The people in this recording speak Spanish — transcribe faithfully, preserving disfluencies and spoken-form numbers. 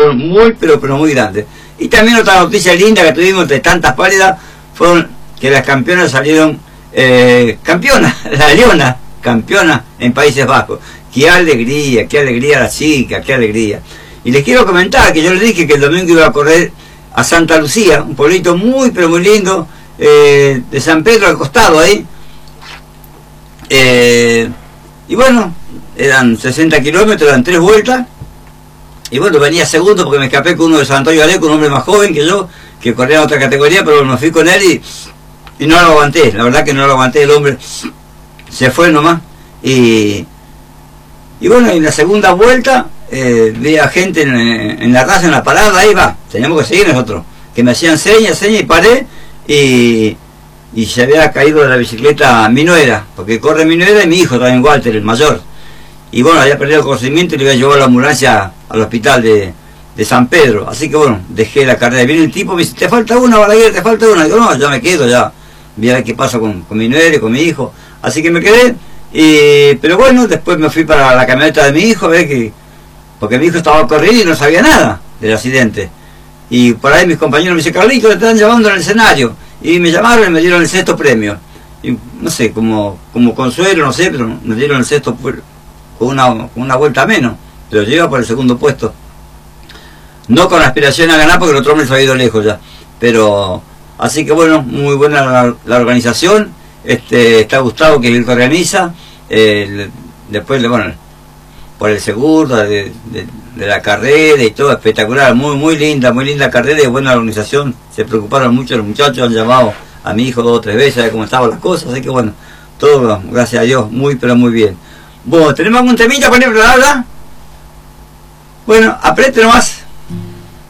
fueron muy, pero, pero muy grandes. Y también otra noticia linda que tuvimos de tantas pálidas, fueron que las campeonas salieron, eh, campeonas, la Leona, campeona en Países Bajos. Qué alegría, qué alegría la chica, qué alegría. Y les quiero comentar que yo les dije que el domingo iba a correr a Santa Lucía, un pueblito muy, pero muy lindo, eh, de San Pedro al costado ahí. Eh, y bueno, eran sesenta kilómetros, eran tres vueltas. Y bueno, venía segundo porque me escapé con uno de San Antonio Aleco, un hombre más joven que yo, que corría en otra categoría, pero me fui con él y, y no lo aguanté. La verdad que no lo aguanté, el hombre se fue nomás. Y, y bueno, en la segunda vuelta eh, vi a gente en, en la raza, en la parada, ahí va, teníamos que seguir nosotros, que me hacían señas, señas y paré, y, y se había caído de la bicicleta mi nuera, porque corre mi nuera y mi hijo también, Walter, el mayor. Y bueno, había perdido el conocimiento y le iba a llevar a la ambulancia al hospital de, de San Pedro. Así que bueno, dejé la carrera. Viene el tipo y me dice, te falta una, Balaguer, te falta una. Digo, no, ya me quedo, ya voy a ver qué pasa con, con mi nuera y con mi hijo. Así que me quedé. Y, pero bueno, después me fui para la camioneta de mi hijo, a ver que, porque mi hijo estaba corriendo y no sabía nada del accidente. Y por ahí mis compañeros me dicen, Carlitos, te están llamando en el escenario. Y me llamaron y me dieron el sexto premio. Y no sé, como, como consuelo, no sé, pero me dieron el sexto premio. Con una, con una vuelta menos, pero llega por el segundo puesto. No con aspiración a ganar porque el otro hombre se ha ido lejos ya. Pero, así que bueno, muy buena la, la organización. Este, está Gustavo, que es el que organiza. Eh, después, bueno, por el seguro de, de, de la carrera y todo, espectacular. Muy, muy linda, muy linda carrera y buena organización. Se preocuparon mucho los muchachos, han llamado a mi hijo dos o tres veces a ver cómo estaban las cosas. Así que bueno, todo, gracias a Dios, muy, pero muy bien. Bueno, ¿tenemos algún temita para ir, verdad? Bueno, apriete nomás.